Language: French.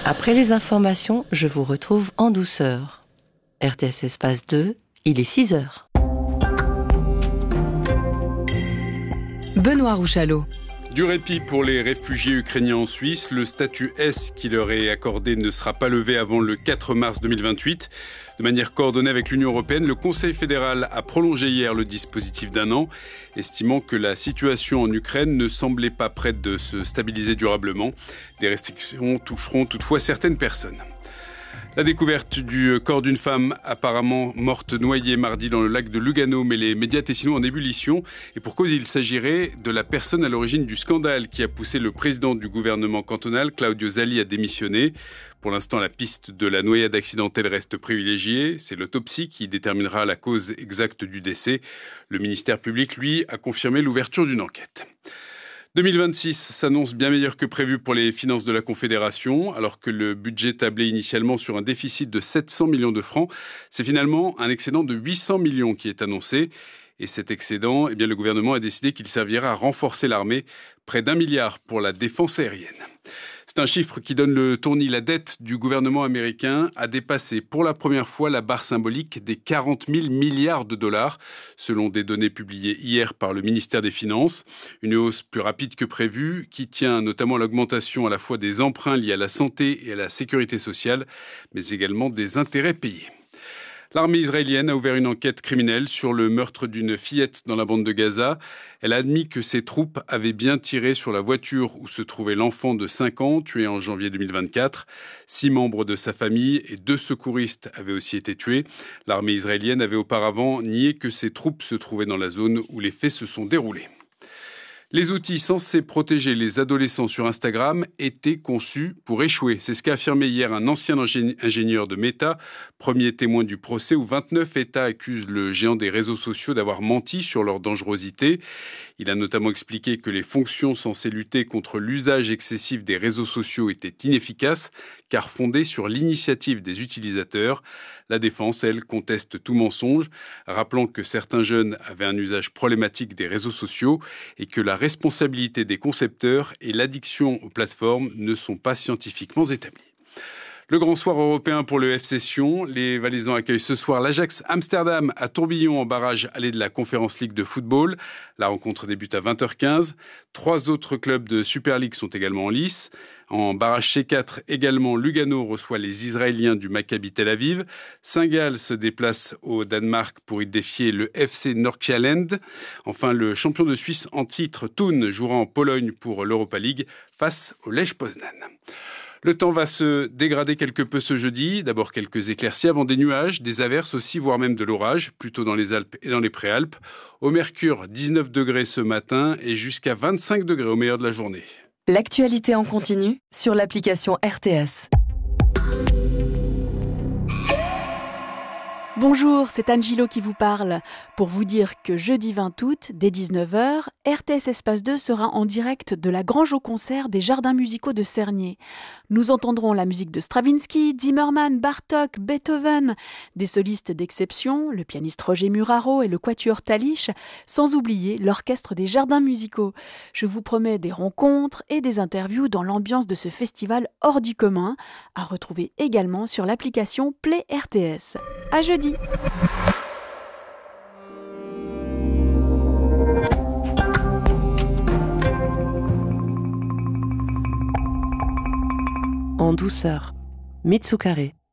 Après les informations, je vous retrouve en douceur. RTS Espace 2, il est 6 heures. Benoît Rouchalot. Du répit pour les réfugiés ukrainiens en Suisse. Le statut S qui leur est accordé ne sera pas levé avant le 4 mars 2028. De manière coordonnée avec l'Union européenne, le Conseil fédéral a prolongé hier le dispositif d'1 an, estimant que la situation en Ukraine ne semblait pas prête de se stabiliser durablement. Des restrictions toucheront toutefois certaines personnes. La découverte du corps d'une femme apparemment morte noyée mardi dans le lac de Lugano met les médias tessinois en ébullition. Et pour cause, il s'agirait de la personne à l'origine du scandale qui a poussé le président du gouvernement cantonal, Claudio Zali, à démissionner. Pour l'instant, la piste de la noyade accidentelle reste privilégiée. C'est l'autopsie qui déterminera la cause exacte du décès. Le ministère public, lui, a confirmé l'ouverture d'une enquête. 2026 s'annonce bien meilleur que prévu pour les finances de la Confédération. Alors que le budget tablait initialement sur un déficit de 700 millions de francs, c'est finalement un excédent de 800 millions qui est annoncé. Et cet excédent, le gouvernement a décidé qu'il servira à renforcer l'armée, près d'1 milliard pour la défense aérienne. C'est un chiffre qui donne le tournis. La dette du gouvernement américain a dépassé pour la première fois la barre symbolique des 40 000 milliards de dollars, selon des données publiées hier par le ministère des Finances. Une hausse plus rapide que prévue, qui tient notamment à l'augmentation à la fois des emprunts liés à la santé et à la sécurité sociale, mais également des intérêts payés. L'armée israélienne a ouvert une enquête criminelle sur le meurtre d'une fillette dans la bande de Gaza. Elle a admis que ses troupes avaient bien tiré sur la voiture où se trouvait l'enfant de 5 ans, tué en janvier 2024. 6 membres de sa famille et 2 secouristes avaient aussi été tués. L'armée israélienne avait auparavant nié que ses troupes se trouvaient dans la zone où les faits se sont déroulés. Les outils censés protéger les adolescents sur Instagram étaient conçus pour échouer. C'est ce qu'a affirmé hier un ancien ingénieur de Meta, premier témoin du procès où 29 États accusent le géant des réseaux sociaux d'avoir menti sur leur dangerosité. Il a notamment expliqué que les fonctions censées lutter contre l'usage excessif des réseaux sociaux étaient inefficaces, car fondées sur l'initiative des utilisateurs. La défense, elle, conteste tout mensonge, rappelant que certains jeunes avaient un usage problématique des réseaux sociaux et que la responsabilité des concepteurs et l'addiction aux plateformes ne sont pas scientifiquement établies. Le grand soir européen pour le FC Sion. Les Valaisans accueillent ce soir l'Ajax Amsterdam à Tourbillon en barrage aller de la Conference League de football. La rencontre débute à 20h15. 3 autres clubs de Super League sont également en lice. En barrage C4 également, Lugano reçoit les Israéliens du Maccabi Tel Aviv. Saint-Gall se déplace au Danemark pour y défier le FC Nordjylland. Enfin, le champion de Suisse en titre, Thun, jouera en Pologne pour l'Europa League face au Lech Poznan. Le temps va se dégrader quelque peu ce jeudi. D'abord quelques éclaircies avant des nuages, des averses aussi, voire même de l'orage, plutôt dans les Alpes et dans les Préalpes. Au mercure, 19 degrés ce matin et jusqu'à 25 degrés au meilleur de la journée. L'actualité en continu sur l'application RTS. Bonjour, c'est Anne Gillot qui vous parle. Pour vous dire que jeudi 20 août, dès 19h, RTS Espace 2 sera en direct de la Grange au concert des Jardins musicaux de Cernay. Nous entendrons la musique de Stravinsky, Zimmermann, Bartók, Beethoven, des solistes d'exception, le pianiste Roger Muraro et le quatuor Talich, sans oublier l'orchestre des Jardins musicaux. Je vous promets des rencontres et des interviews dans l'ambiance de ce festival hors du commun, à retrouver également sur l'application Play RTS. À jeudi. En douceur, Mitsukare.